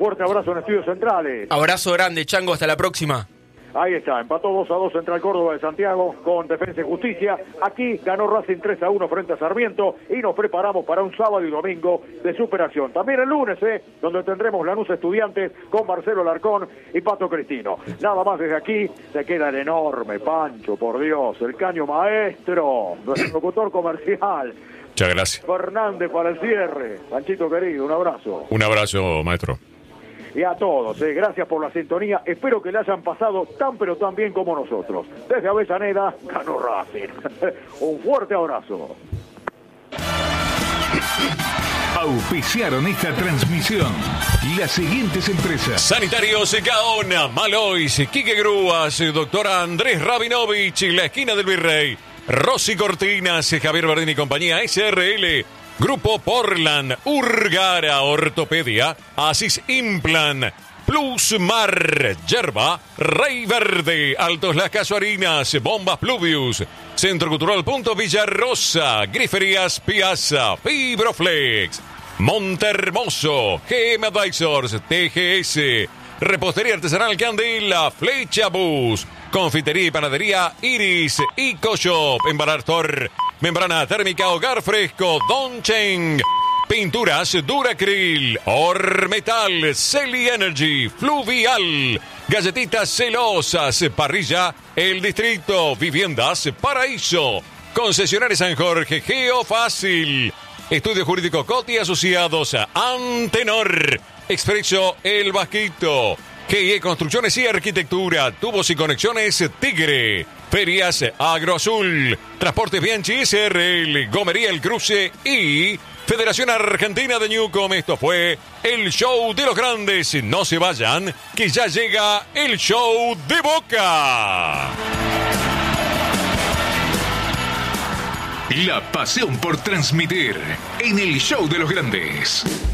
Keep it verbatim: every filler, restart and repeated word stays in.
Fuerte abrazo en Estudios Centrales. Abrazo grande, Chango, hasta la próxima. Ahí está, empató dos a dos Central Córdoba de Santiago con Defensa y Justicia. Aquí ganó Racing tres a uno frente a Sarmiento y nos preparamos para un sábado y domingo de superación. También el lunes, eh, donde tendremos Lanús Estudiantes con Marcelo Larcón y Pato Cristino. Nada más desde aquí, se queda el enorme Pancho, por Dios, el caño maestro, nuestro locutor comercial. Muchas gracias. Fernández para el cierre. Panchito querido, un abrazo. Un abrazo, maestro. Y a todos, eh, gracias por la sintonía. Espero que le hayan pasado tan pero tan bien como nosotros. Desde Avellaneda, ganó Racing. Un fuerte abrazo. Auspiciaron esta transmisión las siguientes empresas: Sanitarios Gaona, Malois, Quique Grúas, doctora Andrés Rabinovich, La Esquina del Virrey, Rossi Cortinas, Javier Bardini y compañía, S R L, Grupo Portland, Urgara Ortopedia, Asis Implan, Plus Mar, Yerba, Rey Verde, Altos Las Casuarinas, Bombas Pluvius, Centro Cultural Punto Villarrosa, Griferías Piazza, Fibroflex, Montermoso, G M Advisors, T G S, Repostería Artesanal Candela, Flecha Bus, Confitería y Panadería Iris, EcoShop, Embarastor, Membrana Térmica Hogar Fresco, Don Cheng, Pinturas Duracril, Ormetal, Celi Energy, Fluvial, Galletitas Celosas, Parrilla, El Distrito, Viviendas Paraíso, Concesionaria San Jorge, Geofácil, Estudio Jurídico Coti Asociados, Antenor, Expreso El Vasquito, G I E Construcciones y Arquitectura, Tubos y Conexiones Tigre, Ferias Agroazul, Transportes Bianchi S R L, Gomería El Cruce y Federación Argentina de Newcom. Esto fue el show de los grandes. No se vayan, que ya llega el show de Boca. La pasión por transmitir en el show de los grandes.